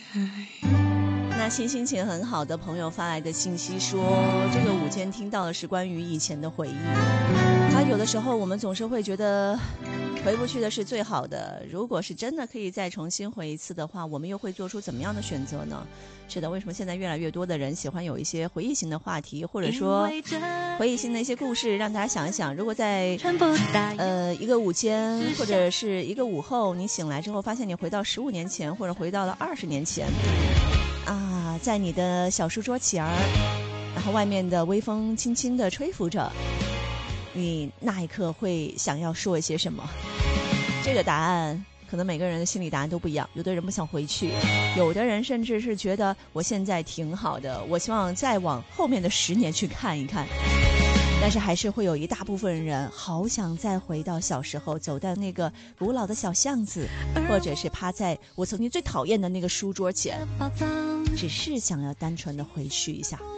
那心情很好的朋友发来的信息说，这个午间听到的是关于以前的回忆。他有的时候我们总是会觉得回不去的是最好的，如果是真的可以再重新回一次的话，我们又会做出怎么样的选择呢？是的，为什么现在越来越多的人喜欢有一些回忆型的话题，或者说回忆型的一些故事，让大家想一想，如果在一个午间或者是一个午后，你醒来之后发现你回到15年前，或者回到了20年前啊，在你的小书桌前儿，然后外面的微风轻轻地吹拂着，你那一刻会想要说一些什么？这个答案可能每个人的心理答案都不一样，有的人不想回去，有的人甚至是觉得我现在挺好的，我希望再往后面的10年去看一看。但是还是会有一大部分人好想再回到小时候，走到那个古老的小巷子，或者是趴在我曾经最讨厌的那个书桌前，只是想要单纯的回去一下。